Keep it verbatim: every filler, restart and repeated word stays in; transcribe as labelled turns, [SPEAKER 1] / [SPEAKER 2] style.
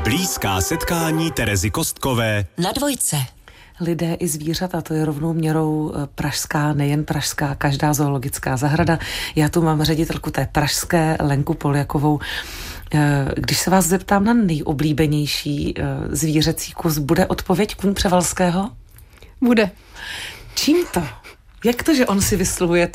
[SPEAKER 1] Blízká setkání Terezy Kostkové
[SPEAKER 2] na Dvojce.
[SPEAKER 3] Lidé i zvířata, to je rovnou měrou pražská, nejen pražská, každá zoologická zahrada. Já tu mám ředitelku té pražské, Lenku Poljakovou. Když se vás zeptám na nejoblíbenější zvířecí kus, bude odpověď kůň Převalského?
[SPEAKER 4] Bude.
[SPEAKER 3] Čím to? Jak to, že on si vyslovuje